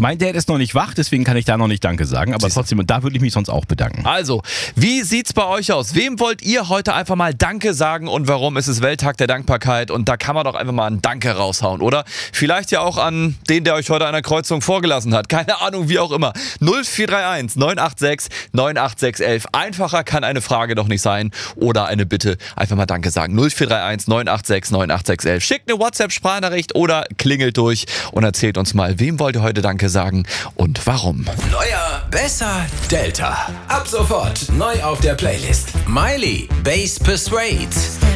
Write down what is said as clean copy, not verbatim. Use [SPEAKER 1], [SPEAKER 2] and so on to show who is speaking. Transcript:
[SPEAKER 1] Mein Dad ist noch nicht wach, deswegen kann ich da noch nicht Danke sagen. Aber trotzdem, da würde ich mich sonst auch bedanken.
[SPEAKER 2] Also, wie sieht's bei euch aus? Wem wollt ihr heute einfach mal Danke sagen und warum? Es ist Welttag der Dankbarkeit und da kann man doch einfach mal ein Danke raushauen, oder? Vielleicht ja auch an den, der euch heute an der Kreuzung vorgelassen hat. Keine Ahnung, wie auch immer. 0431 986 98611. Einfacher kann eine Frage doch nicht sein. Oder eine Bitte. Einfach mal Danke sagen. 0431 986 98611. Schickt eine WhatsApp-Sprachnachricht oder klingelt durch und erzählt uns mal, wem wollt ihr heute Danke sagen und warum?
[SPEAKER 3] Neuer, besser, Delta. Ab sofort neu auf der Playlist. Miley, Bass Persuade.